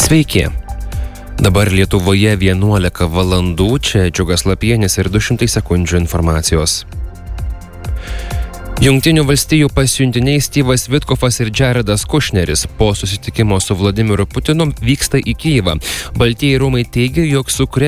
Sveiki. Dabar Lietuvoje 11 valandų, čia Džiugas Lapienis ir 200 sekundžių informacijos. Jungtinių valstijų pasiuntiniai Styvas Vitkofas ir Jaredas Kušneris po susitikimo su Vladimiru Putinu vyksta į Kijevą. Baltieji rūmai teigia, jog su